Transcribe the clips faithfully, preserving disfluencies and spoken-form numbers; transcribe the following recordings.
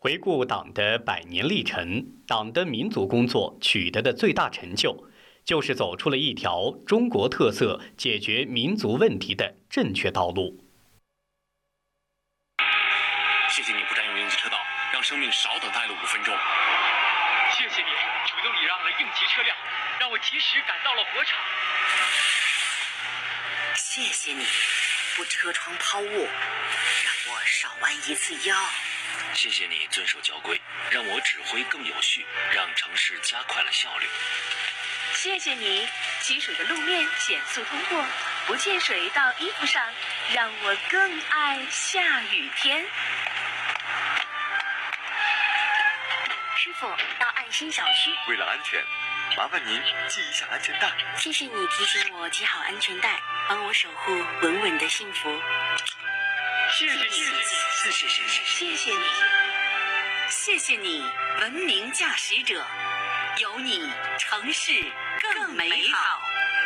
回顾党的百年历程，党的民族工作取得的最大成就，就是走出了一条中国特色解决民族问题的正确道路。 谢谢你不占用应急车道，让生命少等待了五分钟。 谢谢你主动礼让了应急车辆，让我及时赶到了火场。 谢谢你不车窗抛物，让我少弯一次腰。 谢谢你遵守交规，让我指挥更有序，让城市加快了效率。 谢谢你积水的路面减速通过，不溅水到衣服上，让我更爱下雨天。 师傅，到爱心小区。 为了安全，麻烦您系一下安全带。 谢谢你提醒我系好安全带，帮我守护稳稳的幸福。 谢谢你，谢谢你， 谢谢谢谢谢谢你，谢谢你，文明驾驶者，有你，城市更美好。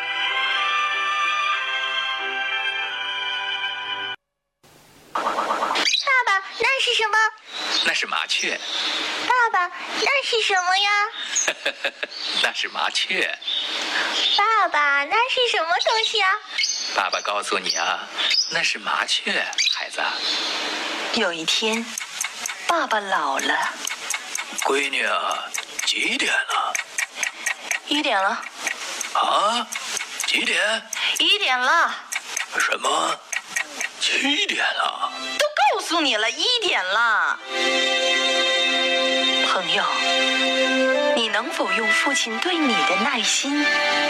爸爸，那是什么？ 那是麻雀。 爸爸，那是什么呀？ 那是麻雀。 爸爸，那是什么东西啊？ 爸爸告诉你啊，那是麻雀，孩子。 有一天，爸爸老了。 闺女啊，几点了？ 一点了。 啊？几点？ 一点了。 什么？七点了？ 都告诉你了，一点了。朋友，你能否用父亲对你的耐心